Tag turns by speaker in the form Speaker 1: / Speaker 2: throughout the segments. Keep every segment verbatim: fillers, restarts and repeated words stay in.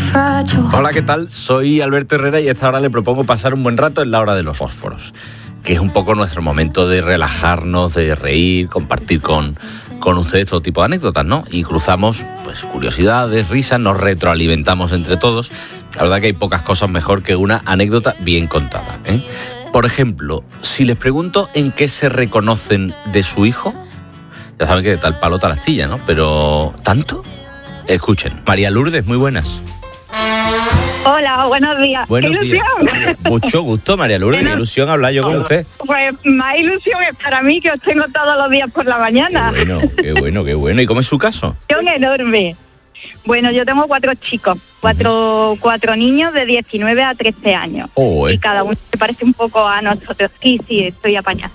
Speaker 1: Hola, ¿qué tal? Soy Alberto Herrera y a esta hora le propongo pasar un buen rato en la hora de los fósforos, que es un poco nuestro momento de relajarnos, de reír, compartir con, con ustedes todo tipo de anécdotas, ¿no? Y cruzamos pues curiosidades, risas, nos retroalimentamos entre todos. La verdad que hay pocas cosas mejor que una anécdota bien contada, ¿eh? Por ejemplo, si les pregunto en qué se reconocen de su hijo, ya saben que de tal palo tal astilla, ¿no? Pero ¿tanto? Escuchen. María Lourdes, muy buenas.
Speaker 2: Hola, buenos días.
Speaker 1: Buenos
Speaker 2: ¡Qué ilusión!
Speaker 1: días. Mucho gusto, María Lourdes. Qué ilusión hablar yo con usted.
Speaker 2: Pues más ilusión es para mí, que os tengo todos los días por la mañana.
Speaker 1: Qué bueno, qué bueno, qué bueno. ¿Y cómo es su caso?
Speaker 2: Ilusión enorme. Bueno, yo tengo cuatro chicos, cuatro, cuatro niños de diecinueve a trece años.
Speaker 1: Oh, eh.
Speaker 2: Y cada uno se parece un poco a nosotros. Sí, sí, estoy apañada.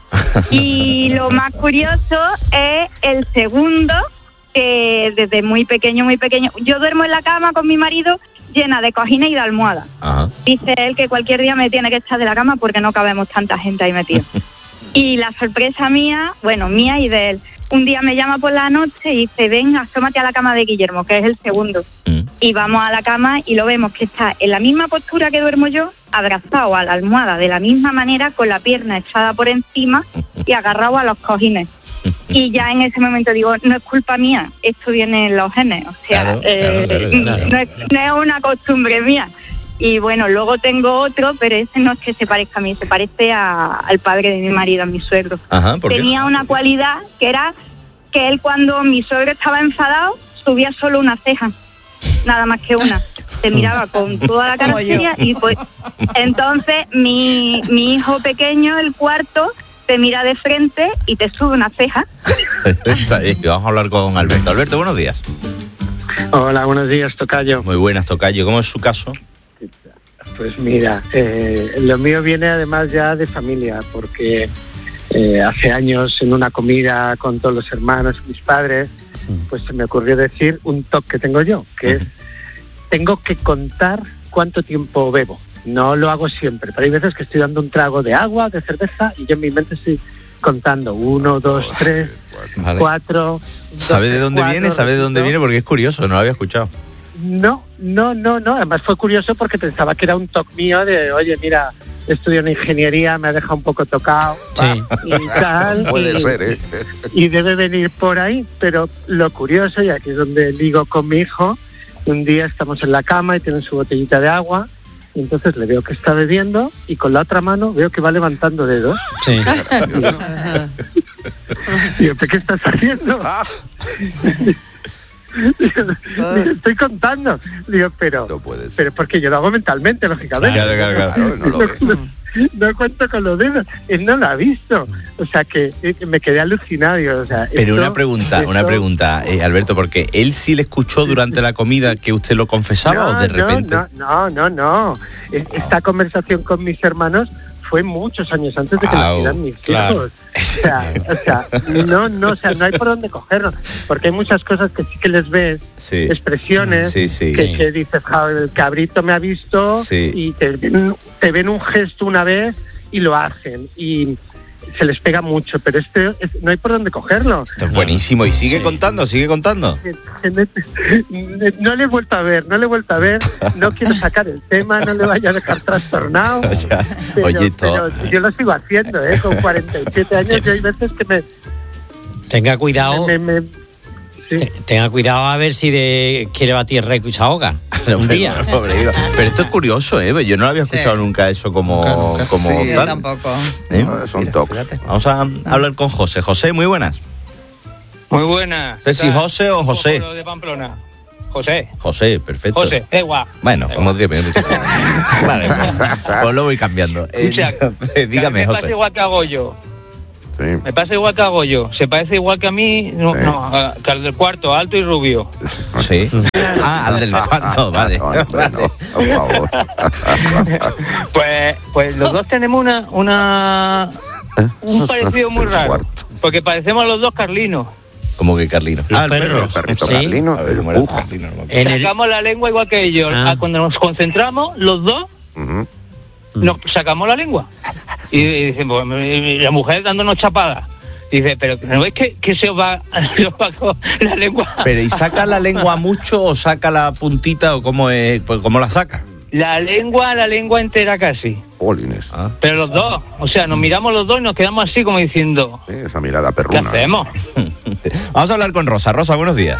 Speaker 2: Y lo más curioso es el segundo, que desde muy pequeño, muy pequeño... Yo duermo en la cama con mi marido llena de cojines y de almohadas. Ajá. Dice él que cualquier día me tiene que echar de la cama porque no cabemos tanta gente ahí metida. Y la sorpresa mía, bueno, mía y de él, un día me llama por la noche y dice, ven, asómate a la cama de Guillermo, que es el segundo. Mm. Y vamos a la cama y lo vemos que está en la misma postura que duermo yo, abrazado a la almohada de la misma manera, con la pierna echada por encima y agarrado a los cojines. Y ya en ese momento digo, no es culpa mía, esto viene en los genes, o sea, claro, eh, claro, claro, claro. No, es, no es una costumbre mía. Y bueno, luego tengo otro, pero ese no es que se parezca a mí, se parece a, al padre de mi marido, a mi suegro. Ajá, ¿por qué? Tenía una cualidad que era que él, cuando mi suegro estaba enfadado, subía solo una ceja, nada más que una. Se miraba con toda la cara seria y pues entonces mi, mi hijo pequeño, el cuarto, te mira de frente y te sube una ceja.
Speaker 1: Está bien, vamos a hablar con Alberto. Alberto, buenos días.
Speaker 3: Hola, buenos días, tocayo.
Speaker 1: Muy buenas, tocayo. ¿Cómo es su caso?
Speaker 3: Pues mira, eh, lo mío viene además ya de familia, porque eh, hace años en una comida con todos los hermanos, mis padres, pues se me ocurrió decir un toque que tengo yo, que es, tengo que contar cuánto tiempo bebo. No lo hago siempre, pero hay veces que estoy dando un trago de agua, de cerveza, y yo en mi mente estoy contando uno, dos, tres, vale. cuatro...
Speaker 1: ¿Sabe de dónde cuatro, viene? ¿Sabe de dónde viene? Porque es curioso, no lo había escuchado.
Speaker 3: No, no, no, no. Además fue curioso porque pensaba que era un toque mío de, oye, mira, estudio en ingeniería, me ha dejado un poco tocado. Sí. Y tal.
Speaker 4: Puede
Speaker 3: y,
Speaker 4: ser, ¿eh?
Speaker 3: Y debe venir por ahí. Pero lo curioso, y aquí es donde digo con mi hijo, un día estamos en la cama y tiene su botellita de agua. Y entonces le veo que está bebiendo y con la otra mano veo que va levantando dedos. Sí. Y yo, ¿qué estás haciendo? Digo, digo, estoy contando. Digo, pero, no pero porque yo lo hago mentalmente, lógicamente.
Speaker 1: Claro, claro, claro.
Speaker 3: No, no, no, no cuento con los dedos. Él no lo ha visto. O sea, que me quedé alucinado. Digo, o sea,
Speaker 1: pero
Speaker 3: esto,
Speaker 1: una pregunta,
Speaker 3: esto...
Speaker 1: una pregunta, eh, Alberto, porque él sí le escuchó durante la comida que usted lo confesaba
Speaker 3: no,
Speaker 1: o de repente.
Speaker 3: No, no, no, no. Esta conversación con mis hermanos fue muchos años antes de que
Speaker 1: wow,
Speaker 3: nacieran mis
Speaker 1: claro.
Speaker 3: hijos. O sea, o sea, no, no, o sea, no hay por dónde cogerlo, porque hay muchas cosas que sí que les ves, sí. expresiones,
Speaker 1: sí, sí.
Speaker 3: Que, que dices, ja, el cabrito me ha visto, sí. y te ven, te ven un gesto una vez y lo hacen, y se les pega mucho, pero este es, no hay por dónde cogerlo.
Speaker 1: Esto es buenísimo, y sigue sí. contando, sigue contando.
Speaker 3: No le he vuelto a ver, no le he vuelto a ver, no quiero sacar el tema, no le vaya a dejar trastornado. O sea, pero, oye, pero yo lo sigo haciendo, ¿eh? Con cuarenta y siete años, y hay veces que me...
Speaker 5: Tenga cuidado.
Speaker 3: Me, me, me, sí.
Speaker 5: Tenga cuidado a ver si de, quiere batir récord y se ahoga un día.
Speaker 1: Pero esto es curioso, ¿eh? Yo no lo había escuchado sí. nunca eso como, nunca, nunca. como
Speaker 6: sí,
Speaker 1: tal.
Speaker 6: Yo tampoco.
Speaker 1: ¿Eh?
Speaker 4: No, son toques.
Speaker 1: Vamos a hablar con José. José, muy buenas.
Speaker 7: Muy buenas.
Speaker 1: ¿Es si José o José?
Speaker 7: De Pamplona. José.
Speaker 1: José, perfecto.
Speaker 7: José, igual.
Speaker 1: Bueno, como diez minutos. Vale, pues, pues lo voy cambiando. Eh, dígame,
Speaker 7: me
Speaker 1: José.
Speaker 7: pasa igual que hago yo.
Speaker 4: Sí.
Speaker 7: Me pasa igual que hago yo. Se parece igual que a mí, no, sí. no que al del cuarto, alto y rubio.
Speaker 1: Sí. Ah, al del cuarto, vale.
Speaker 4: No, no, no, por favor.
Speaker 7: Pues, pues los dos tenemos una, una un parecido muy raro. Porque parecemos los dos carlinos.
Speaker 1: ¿Cómo que Carlino?
Speaker 5: Los
Speaker 1: ah, el
Speaker 5: perros.
Speaker 1: perro.
Speaker 4: El perrito
Speaker 5: sí.
Speaker 4: Carlino.
Speaker 1: A ver, ¿cómo era Carlino? No
Speaker 7: en el... Sacamos la lengua igual que ellos. Ah. Cuando nos concentramos, los dos, uh-huh. nos sacamos la lengua. Y, y decimos, la mujer dándonos chapadas. Dice, pero ¿no ves que, que se os va, se os va con la lengua?
Speaker 1: Pero ¿y saca la lengua mucho o saca la puntita o cómo es, pues, cómo la saca?
Speaker 7: La lengua, la lengua entera casi.
Speaker 4: Polines.
Speaker 1: Ah.
Speaker 7: Pero los dos, o sea, nos miramos los dos y nos quedamos así como diciendo,
Speaker 4: Sí, esa mirada
Speaker 7: ¿qué
Speaker 4: perruna.
Speaker 7: hacemos?
Speaker 1: Vamos a hablar con Rosa. Rosa, buenos días.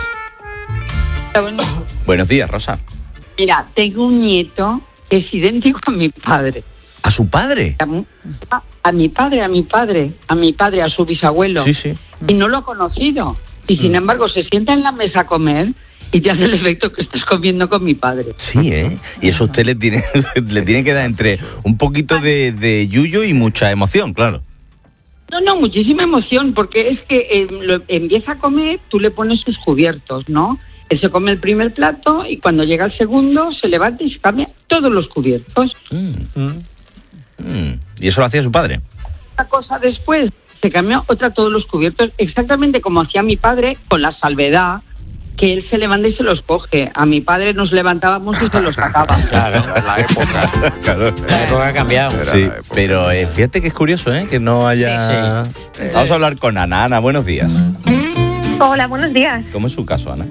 Speaker 1: Buenos días, Rosa.
Speaker 6: Mira, tengo un nieto que es idéntico a mi padre.
Speaker 1: ¿A su padre?
Speaker 6: A, a mi padre, a mi padre, a mi padre, a su bisabuelo.
Speaker 1: Sí, sí.
Speaker 6: Y no lo ha conocido. Y sin embargo se sienta en la mesa a comer y te hace el efecto que estás comiendo con mi padre.
Speaker 1: Sí, ¿eh? Y eso a usted le tiene, le tiene que dar entre un poquito de, de yuyo y mucha emoción, claro.
Speaker 6: No, no, muchísima emoción, porque es que eh, lo, empieza a comer, tú le pones sus cubiertos, ¿no? Él se come el primer plato y cuando llega el segundo se levanta y se cambia todos los cubiertos.
Speaker 1: Mm. Mm. ¿Y eso lo hacía su padre?
Speaker 6: Otra cosa después, se cambió otra todos los cubiertos, exactamente como hacía mi padre, con la salvedad que él se levanta y se los coge. A mi padre nos levantábamos y se los sacaba.
Speaker 5: Claro,
Speaker 4: La época.
Speaker 1: Claro.
Speaker 5: la época ha cambiado.
Speaker 4: Era
Speaker 1: Sí,
Speaker 4: la época.
Speaker 1: pero eh, fíjate que es curioso, ¿eh? Que no haya...
Speaker 5: Sí,
Speaker 1: Vamos a hablar con Ana. Ana, buenos días.
Speaker 2: Hola, buenos días.
Speaker 1: ¿Cómo es su caso, Ana?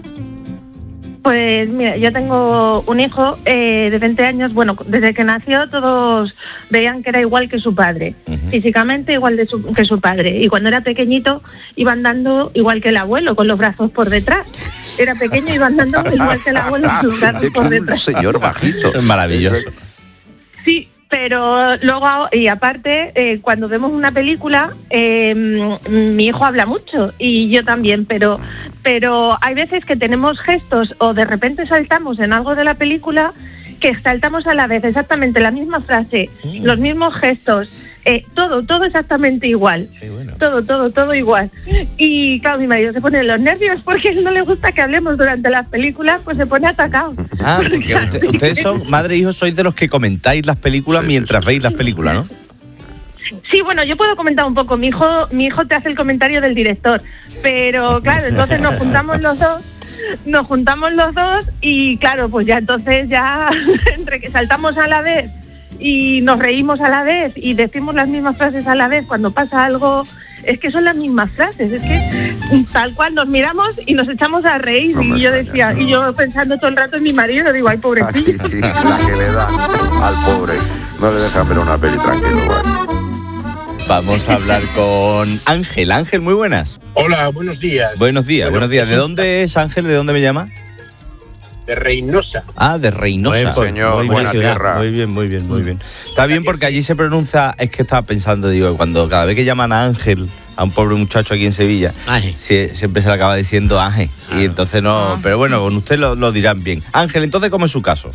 Speaker 2: Pues mira, yo tengo un hijo eh, de veinte años. Bueno, desde que nació todos veían que era igual que su padre.
Speaker 1: Ujú.
Speaker 2: Físicamente igual de su, que su padre. Y cuando era pequeñito iba andando igual que el abuelo, con los brazos por detrás. Era pequeño y iba andando igual que el abuelo con los brazos por
Speaker 4: Un
Speaker 2: detrás.
Speaker 4: señor bajito.
Speaker 1: Es maravilloso.
Speaker 2: Sí, pero luego, y aparte, eh, cuando vemos una película, eh, mi hijo habla mucho y yo también, pero, pero hay veces que tenemos gestos o de repente saltamos en algo de la película que saltamos a la vez exactamente la misma frase,
Speaker 1: Mm.
Speaker 2: los mismos gestos, eh, todo, todo exactamente igual.
Speaker 1: Qué bueno.
Speaker 2: Todo, todo, todo igual. Y claro, mi marido se pone los nervios porque a él no le gusta que hablemos durante las películas, pues se pone atacado.
Speaker 1: Ah, porque usted- ustedes son, madre e hijo, sois de los que comentáis las películas mientras veis las películas, ¿no?
Speaker 2: Sí, bueno, yo puedo comentar un poco. Mi hijo, mi hijo te hace el comentario del director, pero claro, entonces nos juntamos los dos, nos juntamos los dos y claro, pues ya entonces ya entre que saltamos a la vez y nos reímos a la vez y decimos las mismas frases a la vez cuando pasa algo, es que son las mismas frases, es que tal cual nos miramos y nos echamos a reír.
Speaker 4: No me
Speaker 2: Y yo
Speaker 4: extraña.
Speaker 2: decía, y yo pensando todo el rato en mi marido, digo, ay, pobrecillo.
Speaker 4: Aquí, la que le da al pobre. No le deja ver una peli tranquilo, vale.
Speaker 1: Vamos a hablar con Ángel. Ángel, muy buenas.
Speaker 8: Hola, buenos días.
Speaker 1: Buenos días,
Speaker 8: Bueno,
Speaker 1: buenos días. ¿De dónde es Ángel? ¿De dónde me llama?
Speaker 8: De Reynosa.
Speaker 1: Ah, de Reynosa.
Speaker 5: Buen pueblo,
Speaker 4: Señor,
Speaker 5: muy
Speaker 4: buena
Speaker 5: ciudad.
Speaker 4: tierra.
Speaker 1: Muy bien, muy bien, muy bien. Está bien porque allí se pronuncia, es que estaba pensando, digo, cuando cada vez que llaman a Ángel, a un pobre muchacho aquí en Sevilla,
Speaker 5: Ángel.
Speaker 1: sie- siempre se le acaba diciendo Ángel. Y entonces no, pero bueno, con usted lo, lo dirán bien. Ángel, entonces, ¿cómo es su caso?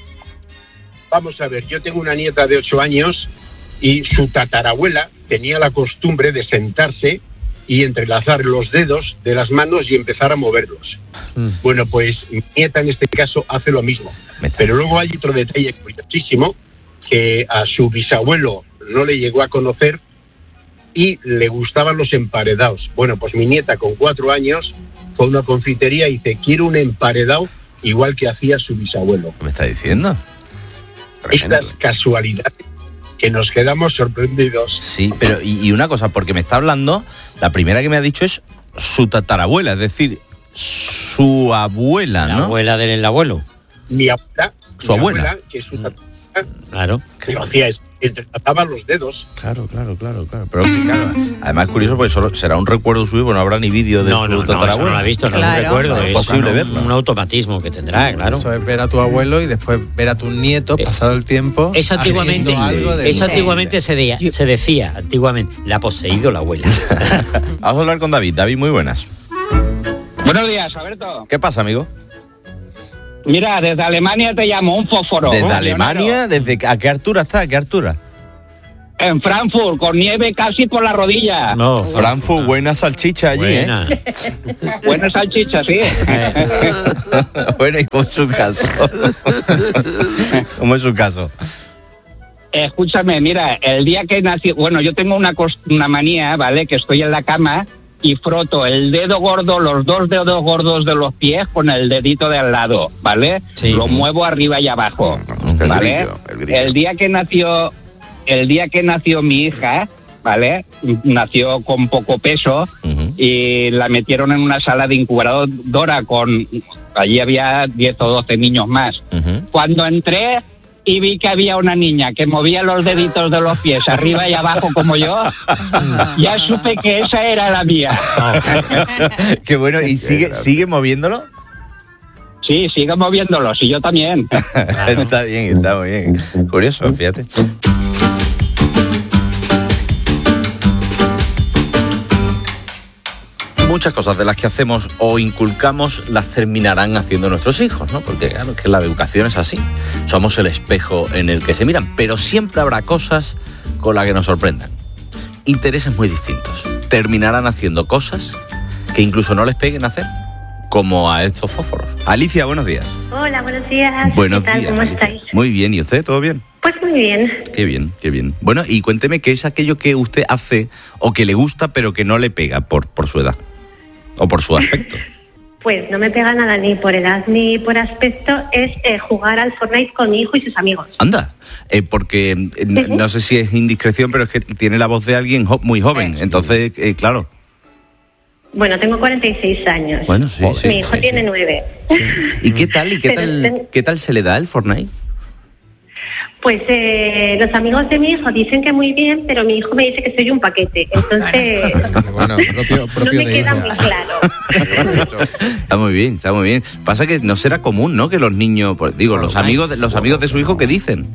Speaker 8: Vamos a ver, yo tengo una nieta de ocho años y su tatarabuela tenía la costumbre de sentarse y entrelazar los dedos de las manos y empezar a moverlos.
Speaker 1: Mm.
Speaker 8: Bueno, pues mi nieta en este caso hace lo mismo.
Speaker 1: Me está
Speaker 8: Pero
Speaker 1: diciendo.
Speaker 8: luego hay otro detalle curiosísimo que a su bisabuelo no le llegó a conocer y le gustaban los emparedados. Bueno, pues mi nieta con cuatro años fue a una confitería y dice, quiero un emparedado igual que hacía su bisabuelo.
Speaker 1: ¿Qué me está diciendo?
Speaker 4: Tremendo.
Speaker 8: Estas casualidades que nos quedamos sorprendidos.
Speaker 1: Sí, pero y, y una cosa, porque me está hablando, la primera que me ha dicho es su tatarabuela, es decir, su abuela,
Speaker 5: La
Speaker 1: ¿no?
Speaker 5: abuela del abuelo.
Speaker 8: Mi abuela,
Speaker 1: Su
Speaker 8: mi
Speaker 1: abuela.
Speaker 8: que es su tatarabuela,
Speaker 5: Claro.
Speaker 8: que lo hacía es entretrataba los dedos.
Speaker 1: Claro, claro, claro, claro. Pero sí, claro, además es curioso porque solo será un recuerdo suyo, porque no habrá ni vídeo de
Speaker 5: No,
Speaker 1: su
Speaker 5: no, no, eso
Speaker 1: tatarabuela.
Speaker 5: no lo ha visto, no
Speaker 9: Claro.
Speaker 5: lo recuerdo.
Speaker 1: Claro,
Speaker 5: Es
Speaker 1: imposible
Speaker 5: un,
Speaker 1: verlo.
Speaker 5: un automatismo que tendrá, claro.
Speaker 10: Eso es ver a tu abuelo y después ver a tus nietos,
Speaker 5: Eh,
Speaker 10: pasado el tiempo.
Speaker 5: Eso antiguamente,
Speaker 10: haciendo algo de
Speaker 5: eso
Speaker 10: eso.
Speaker 5: antiguamente se, de- se decía, antiguamente, la ha poseído la abuela.
Speaker 1: Vamos a hablar con David. David, muy buenas.
Speaker 7: Buenos días, Alberto.
Speaker 1: ¿Qué pasa, amigo?
Speaker 7: Mira, desde Alemania te llamo, un fósforo.
Speaker 1: ¿Desde
Speaker 7: Un
Speaker 1: Alemania? ¿Desde a qué altura está? ¿A qué altura?
Speaker 7: En Frankfurt, con nieve casi por la rodilla.
Speaker 5: No,
Speaker 1: Frankfurt, buena salchicha allí,
Speaker 5: buena.
Speaker 1: ¿eh?
Speaker 7: Buena salchicha, sí.
Speaker 1: Bueno, ¿y cómo es su caso? ¿Cómo es su caso?
Speaker 7: Escúchame, mira, el día que nació, bueno, yo tengo una, cos- una manía, ¿vale? Que estoy en la cama y froto el dedo gordo, los dos dedos gordos de los pies con el dedito de al lado, ¿vale?
Speaker 5: Sí.
Speaker 7: Lo muevo arriba y abajo,
Speaker 4: El
Speaker 7: ¿vale?
Speaker 4: grillo, el grillo.
Speaker 7: El día que nació, el día que nació mi hija, ¿vale? Nació con poco peso uh-huh. y la metieron en una sala de incubadora con... Allí había diez o doce niños más. Uh-huh. Cuando entré y vi que había una niña que movía los deditos de los pies arriba y abajo como yo, ya supe que esa era la mía.
Speaker 1: Qué bueno, ¿y sigue, sigue moviéndolo?
Speaker 7: Sí, sigue moviéndolos y yo también.
Speaker 1: Está bien, está muy bien. Curioso, fíjate. Muchas cosas de las que hacemos o inculcamos las terminarán haciendo nuestros hijos, ¿no? Porque claro, que la educación es así. Somos el espejo en el que se miran, pero siempre habrá cosas con las que nos sorprendan. Intereses muy distintos. Terminarán haciendo cosas que incluso no les peguen hacer, como a estos fósforos. Alicia, buenos días.
Speaker 9: Hola, buenos días.
Speaker 1: Buenos
Speaker 9: ¿Qué tal?
Speaker 1: días,
Speaker 9: ¿Cómo
Speaker 1: Alicia.
Speaker 9: estáis?
Speaker 1: Muy bien, ¿y usted? ¿Todo bien?
Speaker 9: Pues muy bien.
Speaker 1: Qué bien, qué bien. Bueno, y cuénteme qué es aquello que usted hace o que le gusta pero que no le pega por, por su edad o por su aspecto.
Speaker 9: Pues no me pega nada ni por edad ni por aspecto, es eh, jugar al Fortnite con mi hijo y sus amigos.
Speaker 1: Anda, eh, porque eh, no, no sé si es indiscreción, pero es que tiene la voz de alguien jo- muy joven, entonces, eh, claro.
Speaker 9: Bueno, tengo cuarenta y seis años.
Speaker 1: Bueno, sí, sí.
Speaker 9: Mi hijo
Speaker 1: sí,
Speaker 9: tiene
Speaker 1: sí.
Speaker 9: nueve.
Speaker 1: Sí. ¿Y qué tal? ¿Y qué
Speaker 9: Pero
Speaker 1: tal?
Speaker 9: ten...
Speaker 1: ¿Qué tal se le da el Fortnite?
Speaker 9: Pues eh, los amigos de mi hijo dicen que muy bien, pero mi hijo me dice que soy un paquete. Entonces,
Speaker 10: bueno, propio, propio
Speaker 9: no me
Speaker 10: de
Speaker 9: queda
Speaker 10: ella.
Speaker 9: muy claro.
Speaker 1: Está muy bien, está muy bien. Pasa que no será común, ¿no? Que los niños, pues, digo, los amigos, de, los amigos de su hijo, ¿qué dicen?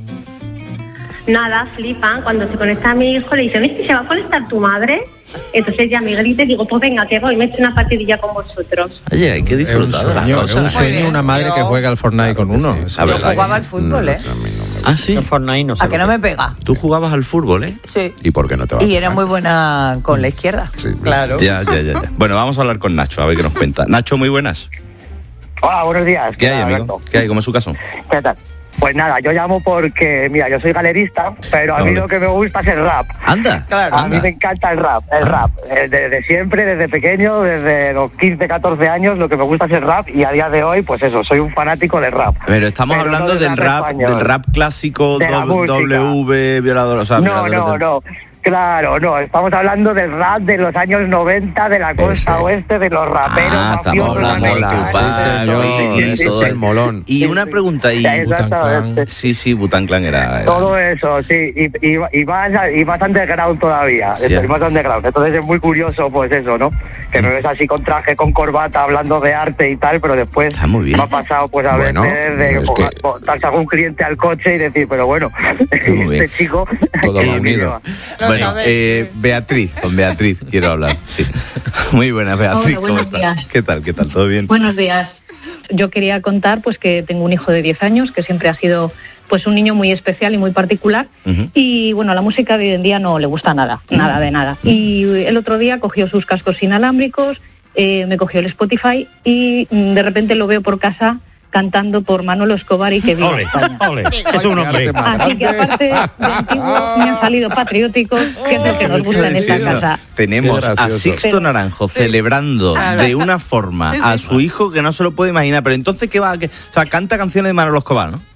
Speaker 9: Nada, flipan. Cuando se conecta a mi hijo le dicen, ¿es que se va a conectar tu madre? Entonces ya me grita y digo, pues venga, que voy, me echo una partidilla con vosotros.
Speaker 1: Oye, hay que disfrutar de las
Speaker 10: Es un
Speaker 1: cosas.
Speaker 10: sueño, es un sueño una madre que juega al Fortnite con uno.
Speaker 1: La
Speaker 11: Yo
Speaker 1: verdad
Speaker 11: jugaba
Speaker 1: que-
Speaker 11: al fútbol, ¿eh?
Speaker 1: Ah, sí.
Speaker 5: El Fortnite no sé.
Speaker 11: A que
Speaker 5: lo
Speaker 11: no
Speaker 5: que-
Speaker 11: me pega.
Speaker 1: Tú jugabas al fútbol, ¿eh?
Speaker 11: Sí.
Speaker 4: ¿Y por qué no te va a
Speaker 11: Y era
Speaker 4: pegar?
Speaker 11: muy buena con la izquierda.
Speaker 4: Sí,
Speaker 11: Claro.
Speaker 1: Ya, ya, ya, ya. Bueno, vamos a hablar con Nacho, a ver qué nos cuenta. Nacho, muy buenas.
Speaker 12: Hola, buenos días.
Speaker 1: ¿Qué hay,
Speaker 12: tal,
Speaker 1: amigo?
Speaker 12: Alberto?
Speaker 1: ¿Qué hay? ¿Cómo es su caso?
Speaker 12: ¿Qué tal? Pues nada, yo llamo porque, mira, yo soy galerista, pero a mí
Speaker 1: Vale.
Speaker 12: lo que me gusta es el rap.
Speaker 1: Anda.
Speaker 11: Claro.
Speaker 12: A mí me encanta el rap, el rap. Eh, Desde siempre, desde pequeño, desde los quince, catorce años, lo que me gusta es el rap y a día de hoy, pues eso, soy un fanático del rap.
Speaker 1: Pero estamos
Speaker 12: Pero
Speaker 1: hablando
Speaker 12: no
Speaker 1: del rap,
Speaker 12: español.
Speaker 1: del rap clásico,
Speaker 12: De la
Speaker 1: do-
Speaker 12: música.
Speaker 1: W, violador, o sea,
Speaker 12: No,
Speaker 1: violador
Speaker 12: no,
Speaker 1: de-
Speaker 12: no. Claro, no, estamos hablando del rap de los años noventa, de la costa
Speaker 4: Ese.
Speaker 12: oeste, de los raperos
Speaker 1: Ah, estamos
Speaker 12: mafiosos
Speaker 1: hablando de
Speaker 12: americanos.
Speaker 1: Tupac,
Speaker 10: Sí, señor,
Speaker 1: Biggie,
Speaker 10: ese
Speaker 1: todo
Speaker 10: es el
Speaker 1: eso.
Speaker 10: molón.
Speaker 1: Y una pregunta, y...
Speaker 12: Sí, exactamente.
Speaker 1: Sí, sí, Wu-Tang Clan era... era-
Speaker 12: Todo eso, sí, y, y, y, más, y más underground todavía,
Speaker 1: Sí.
Speaker 12: y más underground. Entonces es muy curioso, pues eso, ¿no? Que no es así con traje, con corbata, hablando de arte y tal, pero después
Speaker 1: Está muy bien.
Speaker 12: me ha pasado pues a
Speaker 4: Bueno,
Speaker 12: veces de
Speaker 4: es
Speaker 12: pues,
Speaker 4: que-
Speaker 12: montarse a algún cliente al coche y decir, pero bueno,
Speaker 1: muy bien.
Speaker 12: este chico...
Speaker 4: Todo
Speaker 12: ¿qué
Speaker 4: va unido.
Speaker 12: lleva?
Speaker 1: Bueno, eh, Beatriz, con Beatriz quiero hablar. Sí. Muy buenas, Beatriz,
Speaker 13: Hola,
Speaker 1: ¿cómo
Speaker 13: buenos
Speaker 1: estás?
Speaker 13: días.
Speaker 1: ¿Qué tal? ¿Qué tal? ¿Todo bien?
Speaker 13: Buenos días. Yo quería contar pues que tengo un hijo de diez años que siempre ha sido pues un niño muy especial y muy particular.
Speaker 1: Ujú.
Speaker 13: Y bueno, la música de hoy en día no le gusta nada, nada de nada. Y el otro día cogió sus cascos inalámbricos, eh, me cogió el Spotify y mm, de repente lo veo por casa cantando por Manolo Escobar y que viva
Speaker 5: Ole,
Speaker 13: España.
Speaker 5: ole, es un hombre.
Speaker 13: Así que aparte de antiguo me han salido patrióticos, que es lo que nos gusta en esta
Speaker 1: Eso.
Speaker 13: casa.
Speaker 1: Tenemos
Speaker 4: Qué
Speaker 1: a
Speaker 4: gracioso.
Speaker 1: Sixto Naranjo celebrando de una forma a su hijo que no se lo puede imaginar. Pero entonces, ¿qué va? ¿Qué? O sea, canta canciones de Manolo Escobar, ¿no?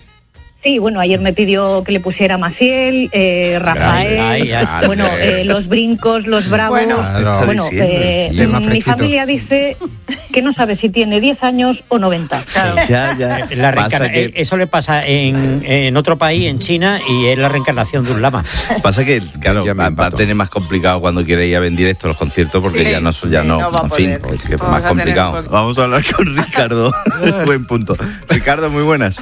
Speaker 13: Sí, bueno, ayer me pidió que le pusiera Maciel, eh, Rafael,
Speaker 5: Ay, ay, ay.
Speaker 13: bueno, eh, los brincos, los bravos.
Speaker 11: Bueno.
Speaker 10: Claro.
Speaker 13: Bueno,
Speaker 1: Está diciendo,
Speaker 13: eh,
Speaker 10: sí. Tema
Speaker 13: mi
Speaker 10: fresquito.
Speaker 13: familia dice que no sabe si tiene diez años o noventa.
Speaker 1: Ya, ya.
Speaker 5: La
Speaker 1: Pasa
Speaker 5: reencarna-
Speaker 1: que-
Speaker 5: eh, Eso le pasa en, en otro país, en China, y es la reencarnación de un lama.
Speaker 1: Pasa que, claro,
Speaker 4: Ya me
Speaker 1: va, va a
Speaker 4: empato.
Speaker 1: tener más complicado cuando quiere ir a ver en directo los conciertos porque
Speaker 11: Sí,
Speaker 1: ya no, ya
Speaker 11: sí,
Speaker 1: no,
Speaker 11: no va a
Speaker 1: en fin,
Speaker 11: poder.
Speaker 1: es que es
Speaker 11: Vamos
Speaker 1: más
Speaker 11: a tener
Speaker 1: complicado.
Speaker 11: un-
Speaker 1: Vamos a hablar con Ricardo. Buen punto. Ricardo, muy buenas.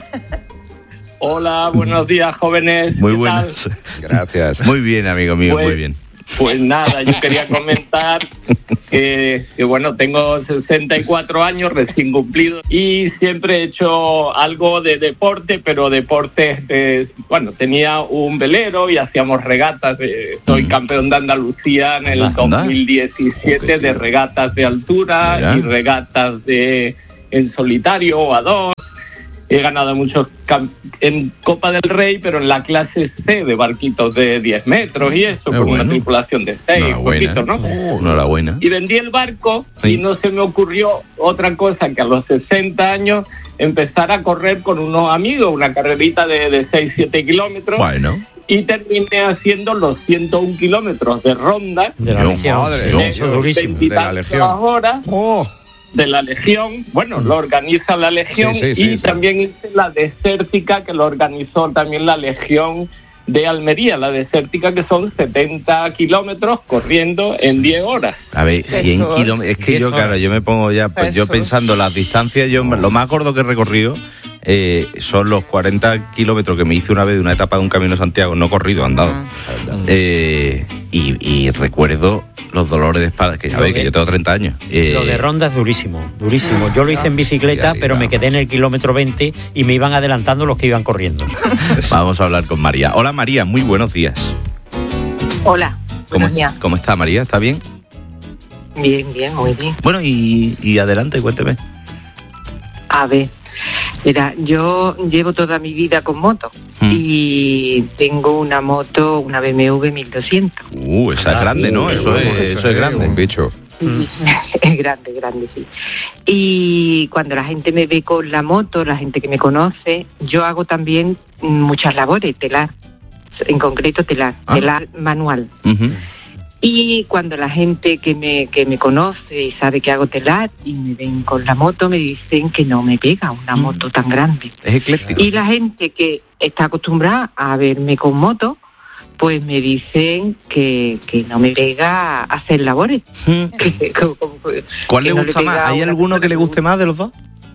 Speaker 7: Hola, buenos días, jóvenes.
Speaker 1: Muy
Speaker 7: ¿Qué
Speaker 1: buenas.
Speaker 4: Gracias.
Speaker 1: Muy bien, amigo mío,
Speaker 7: Pues-
Speaker 1: muy bien.
Speaker 7: Pues nada, yo quería comentar que, que, bueno, tengo sesenta y cuatro años recién cumplidos y siempre he hecho algo de deporte, pero deportes de, bueno, tenía un velero y hacíamos regatas. De, soy
Speaker 1: Mm.
Speaker 7: campeón de Andalucía en el
Speaker 1: Anda, anda.
Speaker 7: dos mil diecisiete de regatas de altura
Speaker 1: Mira.
Speaker 7: y regatas de en solitario o a dos. He ganado muchos cam- en Copa del Rey, pero en la clase C de barquitos de diez metros y eso,
Speaker 1: Qué
Speaker 7: con
Speaker 1: bueno.
Speaker 7: una tripulación de seis, un
Speaker 1: Enhorabuena.
Speaker 7: poquito, ¿no?
Speaker 1: Enhorabuena.
Speaker 7: Y vendí el barco
Speaker 1: Sí.
Speaker 7: y no se me ocurrió otra cosa que a los sesenta años empezar a correr con unos amigos, una carrerita de, de seis, siete kilómetros.
Speaker 1: Bueno.
Speaker 14: y terminé haciendo los ciento un kilómetros de ronda.
Speaker 5: De la Legión, madre,
Speaker 14: de,
Speaker 5: eso es durísimo.
Speaker 14: De la Legión. Horas, oh. De la Legión, bueno, lo organiza la Legión, sí, sí, y sí, también sí. hice la desértica que lo organizó también la Legión de Almería, la desértica, que son setenta kilómetros corriendo en diez horas.
Speaker 1: A ver, cien kilómetros, es que yo, claro, yo me pongo ya, pues yo pensando las distancias, yo lo más gordo que he recorrido eh, son los cuarenta kilómetros que me hice una vez de una etapa de un Camino de Santiago, no corrido, andado. Uh-huh. Eh, y, y recuerdo los dolores de espalda, que ya veis que yo tengo treinta años.
Speaker 5: Eh, lo de ronda es durísimo, durísimo. Yo lo hice en bicicleta, pero me quedé en el kilómetro veinte y me iban adelantando los que iban corriendo.
Speaker 1: Vamos a hablar con María. Hola María, muy buenos días.
Speaker 15: Hola,
Speaker 1: ¿Cómo,
Speaker 15: buenos días.
Speaker 1: ¿Cómo está María? ¿Está bien?
Speaker 15: Bien, bien, muy bien.
Speaker 1: Bueno, y, y adelante, cuénteme.
Speaker 15: A ver, mira, yo llevo toda mi vida con moto hmm. y tengo una moto, una B M W mil doscientos.
Speaker 1: Uh, esa es grande, ¿no? Eso, es, eso, eso es grande.
Speaker 10: Un bicho.
Speaker 15: Sí, es grande, grande, sí. Y cuando la gente me ve con la moto, la gente que me conoce, yo hago también muchas labores, telar, en concreto telar, ah. telar manual. Uh-huh. Y cuando la gente que me que me conoce y sabe que hago telar y me ven con la moto, me dicen que no me pega una mm. moto tan grande.
Speaker 1: Es ecléctico.
Speaker 15: Y la gente que está acostumbrada a verme con moto, pues me dicen que, que no me pega hacer labores. Mm. que, como, como,
Speaker 1: ¿Cuál que le gusta no le más? ¿Hay alguno que le guste más de los dos?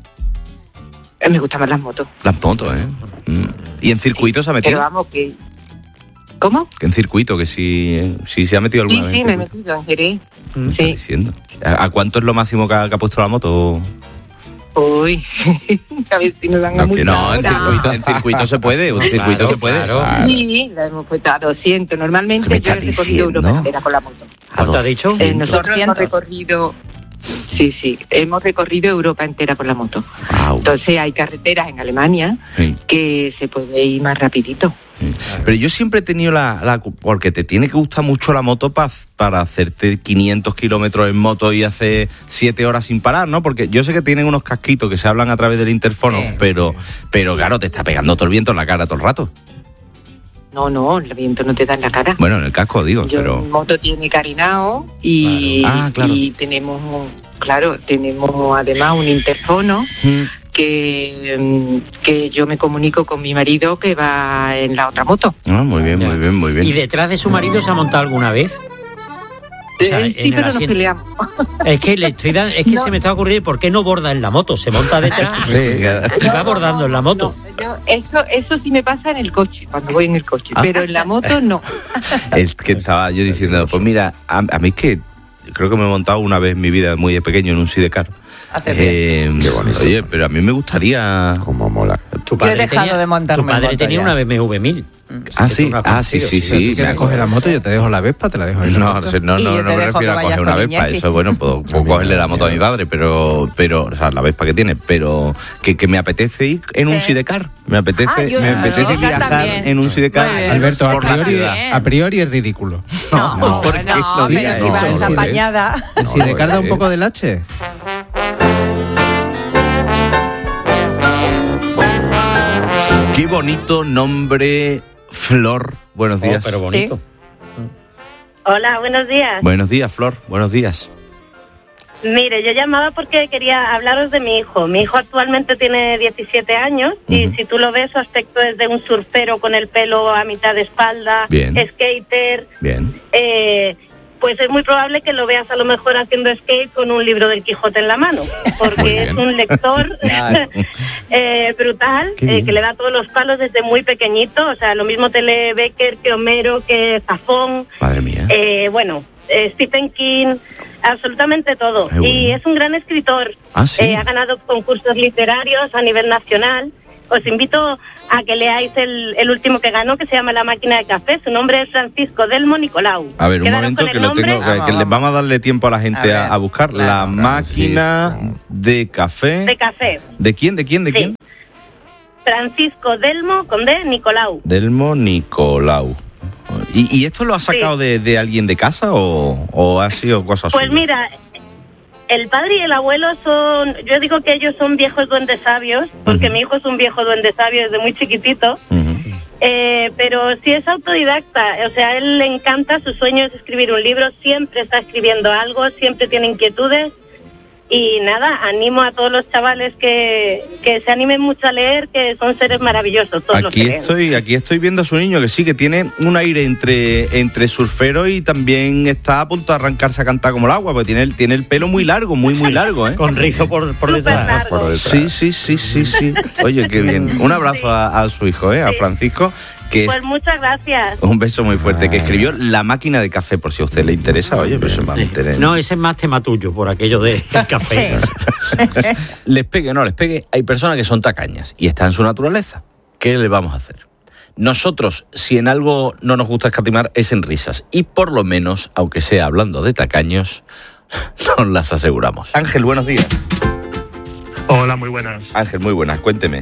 Speaker 15: Me gustan más las motos.
Speaker 1: Las motos, ¿eh? Mm. ¿Y en circuitos se ha metido?
Speaker 15: Pero vamos, que... ¿Cómo?
Speaker 1: En circuito, que si, si se ha metido alguna
Speaker 15: sí,
Speaker 1: vez.
Speaker 15: Sí, sí, me he metido en Jerez.
Speaker 1: ¿Qué sí. está diciendo? ¿A, ¿A cuánto es lo máximo que ha, que ha puesto la moto?
Speaker 15: Uy, a ver si nos dan
Speaker 1: no,
Speaker 15: mucha
Speaker 1: no, en circuito, en circuito se puede, en circuito claro, se puede.
Speaker 15: Claro. Sí, la hemos puesto a doscientos. Normalmente yo he recorrido Europa entera con la moto.
Speaker 5: ¿Cuánto ha dicho?
Speaker 15: Eh, nosotros hemos recorrido... Sí, sí, hemos recorrido Europa entera con la moto. Wow. Entonces hay carreteras en Alemania sí. que se puede ir más rapidito.
Speaker 1: Sí. Pero yo siempre he tenido la, la... Porque te tiene que gustar mucho la moto pa, para hacerte quinientos kilómetros en moto y hacer siete horas sin parar, ¿no? Porque yo sé que tienen unos casquitos que se hablan a través del interfono, sí. pero, pero claro, te está pegando todo el viento en la cara todo el rato.
Speaker 15: No, no, el viento no te da en la cara.
Speaker 1: Bueno, en el casco digo,
Speaker 15: Yo,
Speaker 1: pero...
Speaker 15: Mi moto tiene carinao y,
Speaker 1: claro. Ah, claro.
Speaker 15: y tenemos, claro, tenemos además un interfono mm. que, que yo me comunico con mi marido que va en la otra moto.
Speaker 1: Ah, muy bien, muy bien, muy bien.
Speaker 5: ¿Y detrás de su marido se ha montado alguna vez?
Speaker 15: O sea, eh, sí, pero nos peleamos.
Speaker 5: Es que le estoy dando, es que no. se me está ocurriendo ¿por qué no borda en la moto? Se monta detrás sí, y va bordando no, en la moto.
Speaker 15: No, yo, eso, eso sí me pasa en el coche, cuando voy en el coche, ah. pero en la moto no.
Speaker 1: Es que estaba yo diciendo, pues mira, a, a mí es que creo que me he montado una vez en mi vida muy de pequeño en un sidecar. Eh, qué bonito. Oye, pero a mí me gustaría...
Speaker 10: Como mola.
Speaker 11: Tu padre yo he dejado
Speaker 5: tenía,
Speaker 11: de montarme
Speaker 5: Tu padre tenía
Speaker 11: ya.
Speaker 5: una B M W mil.
Speaker 1: Ah, sí, ah, sí, sí, sí.
Speaker 10: Si me coges la moto, yo te dejo la Vespa, te la dejo ahí.
Speaker 1: No, no, no, no, no me refiero a coger una Vespa. Eso, bueno, puedo, puedo cogerle la moto a mi padre, pero, pero, o sea, la Vespa que tiene, pero que, que me apetece ir en un sidecar. Me apetece, ah, yo, me apetece yo viajar también. En un sidecar.
Speaker 10: Alberto, a priori, a priori es ridículo.
Speaker 11: No, no, ¿por qué no, lo digas? Si vas apañada.
Speaker 10: ¿El sidecar da un poco del H?
Speaker 1: Qué bonito nombre, Flor. Buenos días.
Speaker 5: Oh, pero bonito.
Speaker 16: ¿Sí? Hola, buenos días.
Speaker 1: Buenos días, Flor. Buenos días.
Speaker 16: Mire, yo llamaba porque quería hablaros de mi hijo. Mi hijo actualmente tiene diecisiete años uh-huh. y si tú lo ves, su aspecto es de un surfero con el pelo a mitad de espalda,
Speaker 1: bien.
Speaker 16: Skater.
Speaker 1: Bien.
Speaker 16: Eh, pues es muy probable que lo veas a lo mejor haciendo skate con un libro del Quijote en la mano, porque es un lector eh, brutal, eh, que le da todos los palos desde muy pequeñito. O sea, lo mismo te lee Becker que Homero, que Zafón.
Speaker 1: Madre mía.
Speaker 16: Eh, bueno, eh, Stephen King, absolutamente todo. Bueno. Y es un gran escritor.
Speaker 1: ¿Ah, sí?
Speaker 16: eh, ha ganado concursos literarios a nivel nacional. Os invito a que leáis el, el último que ganó, que se llama La máquina de café. Su nombre es Francisco Delmo Nicolau.
Speaker 1: A ver, un momento que lo tengo, que, que le vamos a darle tiempo a la gente a, a, a buscar. Claro, La claro, máquina sí. de café.
Speaker 16: De café.
Speaker 1: ¿De quién? ¿De quién? ¿De sí. quién?
Speaker 16: Francisco Delmo con D, Nicolau.
Speaker 1: Delmo Nicolau. ¿Y, y esto lo ha sacado sí. de, de alguien de casa o, o ha sido cosa
Speaker 16: Pues
Speaker 1: suya?
Speaker 16: mira, el padre y el abuelo son, yo digo que ellos son viejos duendes sabios, porque uh-huh. mi hijo es un viejo duende sabio desde muy chiquitito, uh-huh. Eh, pero sí es autodidacta, o sea, a él le encanta, su sueño es escribir un libro, siempre está escribiendo algo, siempre tiene inquietudes. Y nada, animo a todos los chavales que, que se animen mucho a leer, que son seres maravillosos. Todos los que
Speaker 1: Aquí
Speaker 16: leen.
Speaker 1: estoy, aquí estoy viendo a su niño, que sí, que tiene un aire entre, entre surfero y también está a punto de arrancarse a cantar como el agua, porque tiene, el- tiene el pelo muy largo, muy, muy largo, ¿eh?
Speaker 5: Con rizo por, por detrás.
Speaker 1: Por detrás. Sí, sí, sí, sí, sí. Oye, qué bien. Un abrazo a, a su hijo, ¿eh? A Francisco, que es
Speaker 16: Pues muchas gracias.
Speaker 1: un beso muy fuerte, que escribió La máquina de café, por si a usted le interesa. Oye, pues eso me interesa.
Speaker 5: No, ese es más tema tuyo, por aquello del café.
Speaker 1: Les pegue o no les pegue, hay personas que son tacañas y está en su naturaleza. ¿Qué le vamos a hacer? Nosotros, si en algo no nos gusta escatimar, es en risas. Y por lo menos, aunque sea hablando de tacaños, nos las aseguramos. Ángel, buenos días.
Speaker 17: Hola, muy buenas.
Speaker 1: Ángel, muy buenas, cuénteme.